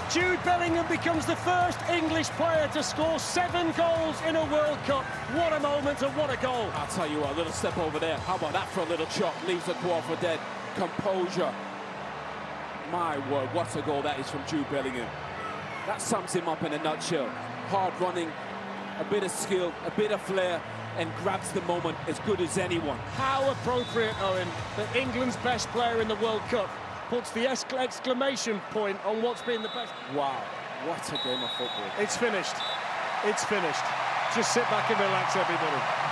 Jude Bellingham becomes the first English player to score 7 goals in a World Cup. What a moment and what a goal. I'll tell you what, a little step over there. How about that for a little chop? Leaves the ball for dead. Composure. My word, what a goal that is from Jude Bellingham. That sums him up in a nutshell. Hard running, a bit of skill, a bit of flair, and grabs the moment as good as anyone. How appropriate, Owen, that England's best player in the World Cup puts the exclamation point on what's been the best. Wow, what a game of football. It's finished. It's finished. Just sit back and relax, everybody.